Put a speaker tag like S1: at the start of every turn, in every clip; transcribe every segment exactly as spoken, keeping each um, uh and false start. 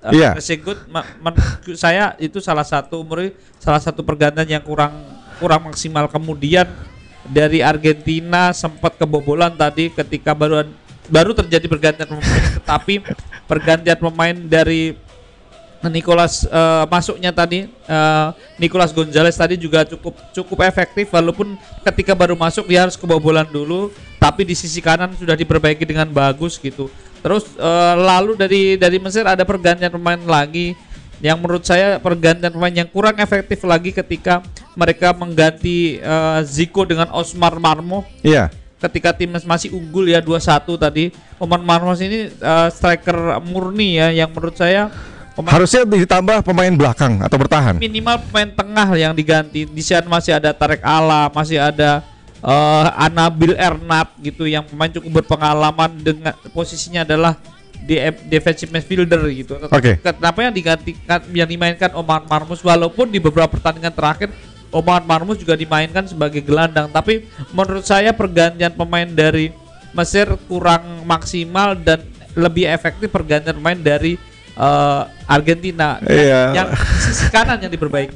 S1: uh,
S2: yeah.
S1: Good, menurut saya itu salah satu umur salah satu pergantian yang kurang kurang maksimal. Kemudian dari Argentina sempat kebobolan tadi ketika baru baru terjadi pergantian pemain, tetapi pergantian pemain dari Nicolas uh, masuknya tadi uh, Nicolas Gonzalez tadi juga cukup cukup efektif, walaupun ketika baru masuk dia harus kebobolan dulu, tapi di sisi kanan sudah diperbaiki dengan bagus gitu. Terus uh, lalu dari dari Mesir ada pergantian pemain lagi yang menurut saya pergantian pemain yang kurang efektif lagi ketika mereka mengganti uh, Zico dengan Osmar Marmoush.
S2: Iya.
S1: Ketika timnas masih unggul ya dua satu tadi, Omar Marmoush ini uh, striker murni ya, yang menurut saya pemain
S2: harusnya ditambah pemain belakang atau bertahan.
S1: Minimal pemain tengah yang diganti. Di sana masih ada Tarek Ala, masih ada uh, Anabil Ernat gitu, yang pemain cukup berpengalaman dengan posisinya adalah di defensive midfielder gitu.
S2: Oke. Okay.
S1: Kenapa yang digantikan yang dimainkan Omar Marmoush, walaupun di beberapa pertandingan terakhir Omar Marmoush juga dimainkan sebagai gelandang, tapi menurut saya pergantian pemain dari Mesir kurang maksimal dan lebih efektif pergantian pemain dari Uh, Argentina
S2: iya.
S1: yang, yang sisi kanan yang diperbaiki.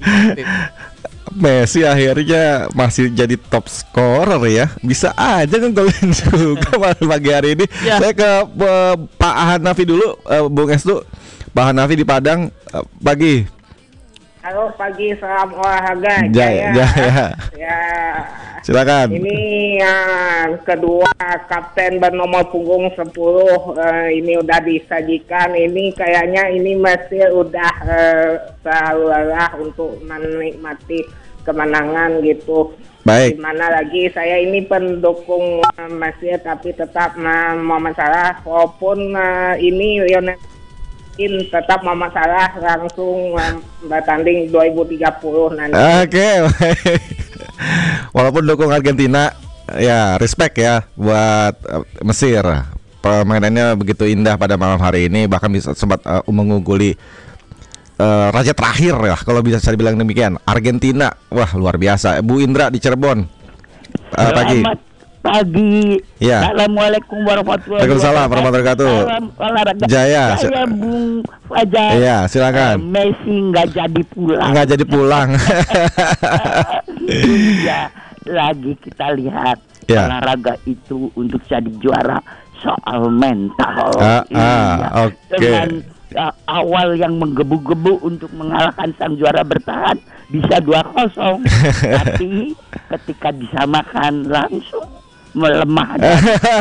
S2: Messi akhirnya masih jadi top scorer ya, bisa aja kan golin juga pagi hari ini. Ya. Saya ke uh, Pak Hanafi dulu, uh, Bung Estu. Pak Hanafi di Padang, uh, pagi.
S3: Halo pagi, salam olahraga.
S2: Jaya, Jaya.
S3: Ya.
S2: Silakan.
S3: Ini yang kedua kapten bernomor punggung sepuluh uh, ini udah disajikan. Ini kayaknya ini Mesir udah uh, selalu lelah untuk menikmati kemenangan gitu.
S2: Baik.
S3: Dimana lagi saya ini pendukung uh, Mesir, tapi tetap uh, Mohamed Salah, walaupun uh, ini Lionel In tetap Muhammad Salah langsung um, bertanding dua ribu tiga puluh nanti.
S2: Oke, okay. Walaupun dukung Argentina, ya respect ya buat uh, Mesir. Permainannya begitu indah pada malam hari ini, bahkan bisa sempat uh, mengungguli uh, raja terakhir ya, kalau bisa saya bilang demikian. Argentina, wah luar biasa. Bu Indra di Cirebon, uh, pagi.
S4: Pagi.
S2: Ya.
S4: Assalamualaikum warahmatullahi
S2: Waalaikumsalam warahmatullahi wabarakatuh.
S4: Salam olahraga.
S2: Jaya.
S4: Saya Bung Fajar.
S2: Iya, silakan.
S4: Uh, Messi nggak jadi pulang.
S2: Nggak jadi pulang.
S4: Ya, lagi kita lihat
S2: ya.
S4: Olahraga itu untuk jadi juara soal mental.
S2: Ah,
S4: iya.
S2: ah, Oke. Okay.
S4: Dengan uh, awal yang menggebu-gebu untuk mengalahkan sang juara bertahan bisa dua kosong, tapi ketika disamakan langsung melemah. Dan,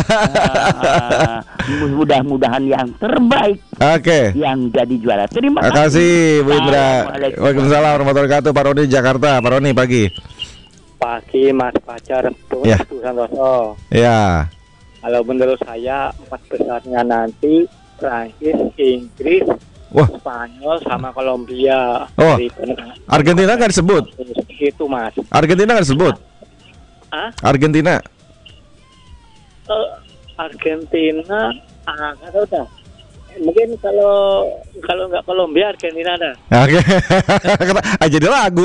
S4: uh, mudah-mudahan yang terbaik
S2: Oke okay.
S4: yang jadi juara. Terima
S2: kasih Bu Indra. Waalaikumsalam warahmatullahi wabarakatuh. Pak Roni Jakarta. Pak Roni pagi.
S5: Pagi Mas Pacar
S2: ya.
S5: Santoso.
S2: Ya.
S5: Kalau menurut saya empat besarnya nanti Prancis, Inggris,
S2: wah.
S5: Spanyol sama Kolombia.
S2: Oh. Argentina nggak disebut.
S5: Itu Mas.
S2: Argentina nggak disebut.
S5: Hah?
S2: Argentina.
S5: Uh, Argentina, ah nggak tahu dah. Mungkin kalau kalau nggak Kolombia, Argentina dah.
S2: Oke, okay. Jadi lagu.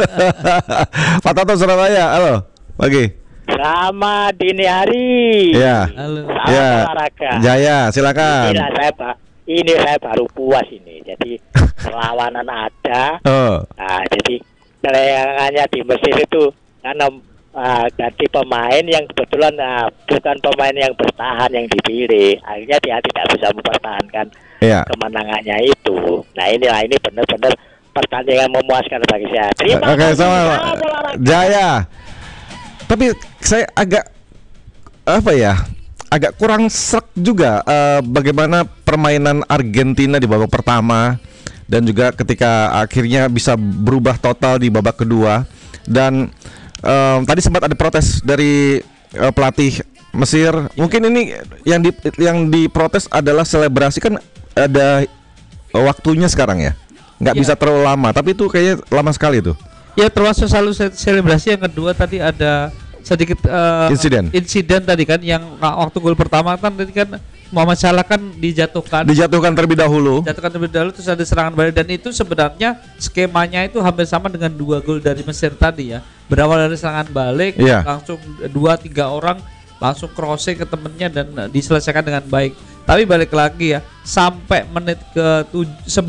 S2: Pak Tato Surabaya, halo, pagi.
S5: Selamat dini hari.
S2: Ya.
S1: Halo.
S5: Selamat
S2: ya.
S5: olahraga.
S2: Jaya, silakan.
S5: Inilah saya Pak. Ini saya baru puas ini. Jadi perlawanan ada.
S2: Oh.
S5: Nah, jadi kelayangannya di Mesir itu karena Uh, ganti pemain yang kebetulan uh, bukan pemain yang bertahan yang dipilih, akhirnya dia tidak bisa mempertahankan
S2: yeah.
S5: kemenangannya itu. Nah inilah ini benar-benar pertandingan memuaskan bagi saya. Terima
S2: Oke, okay, sama Jaya. Tapi saya agak apa ya, agak kurang srek juga uh, bagaimana permainan Argentina di babak pertama dan juga ketika akhirnya bisa berubah total di babak kedua. Dan Um, tadi sempat ada protes dari uh, pelatih Mesir. Mungkin ini yang di yang diprotes adalah selebrasi, kan ada uh, waktunya sekarang ya, nggak ya. bisa terlalu lama. Tapi itu kayaknya lama sekali tuh.
S1: Ya termasuk selalu selebrasi. Yang kedua tadi ada sedikit uh,
S2: insiden
S1: insiden tadi kan, yang uh, waktu gol pertama kan tadi kan Muhammad Salah kan dijatuhkan
S2: dijatuhkan terlebih dahulu
S1: dijatuhkan terlebih dahulu terus ada serangan balik, dan itu sebenarnya skemanya itu hampir sama dengan dua gol dari Mesir tadi ya, berawal dari serangan balik yeah. langsung dua tiga orang langsung crossing ke temennya dan uh, diselesaikan dengan baik. Tapi balik lagi ya, sampai menit ke tujuh